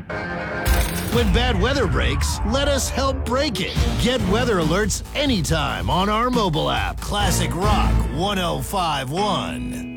When bad weather breaks, let us help break it. Get weather alerts anytime on our mobile app. Classic Rock 1051.